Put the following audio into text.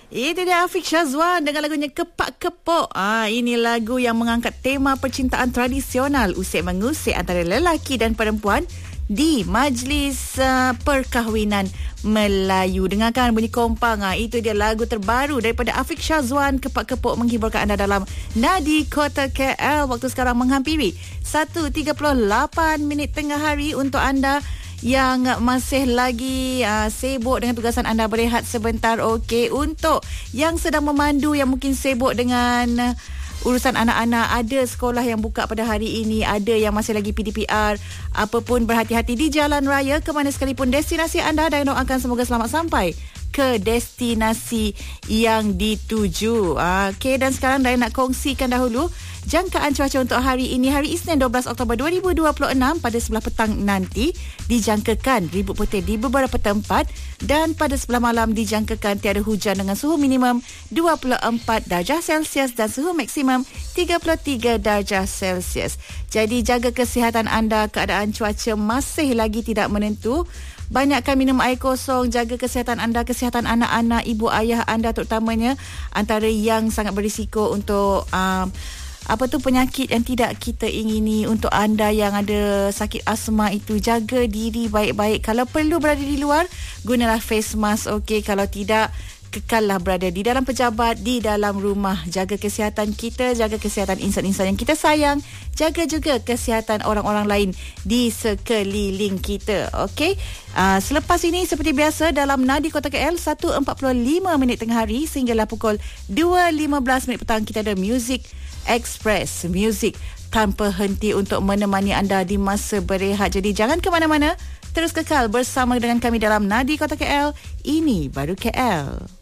Itu dia Afiq Syazwan dengan lagunya Kepak Kepok. Ini lagu yang mengangkat tema percintaan tradisional usik mengusik antara lelaki dan perempuan di majlis perkahwinan Melayu. Dengarkan bunyi kompang. Itu dia lagu terbaru daripada Afiq Syazwan, Kepak Kepok, menghiburkan anda dalam Nadi Kota KL. Waktu sekarang menghampiri 1.38 minit tengah hari. Untuk anda yang masih lagi sibuk dengan tugasan anda, berehat sebentar, okey. Untuk yang sedang memandu, yang mungkin sibuk dengan urusan anak-anak, ada sekolah yang buka pada hari ini, ada yang masih lagi PDPR, apapun, berhati-hati di jalan raya ke mana sekalipun destinasi anda, dan doakan semoga selamat sampai ke destinasi yang dituju. Okey, dan sekarang saya nak kongsikan dahulu jangkaan cuaca untuk hari ini, hari Isnin 12 Oktober 2026. Pada sebelah petang nanti dijangkakan ribut putih di beberapa tempat, dan pada sebelah malam dijangkakan tiada hujan dengan suhu minimum 24 darjah Celsius dan suhu maksimum 33 darjah Celsius. Jadi jaga kesihatan anda, keadaan cuaca masih lagi tidak menentu. Banyakkan minum air kosong, jaga kesihatan anda, kesihatan anak-anak, ibu ayah anda terutamanya, antara yang sangat berisiko untuk penyakit yang tidak kita ingini. Untuk anda yang ada sakit asma itu, jaga diri baik-baik. Kalau perlu berada di luar, gunalah face mask, okey. Kalau tidak, kekallah berada di dalam pejabat, di dalam rumah. Jaga kesihatan kita, jaga kesihatan insan-insan yang kita sayang, jaga juga kesihatan orang-orang lain di sekeliling kita, okey. Selepas ini seperti biasa dalam Nadi Kota KL, 1.45 minit tengah hari sehinggalah pukul 2.15 minit petang, kita ada Music Express, muzik tanpa henti untuk menemani anda di masa berehat. Jadi jangan ke mana-mana, terus kekal bersama dengan kami dalam Nadi Kota KL. Ini baru KL.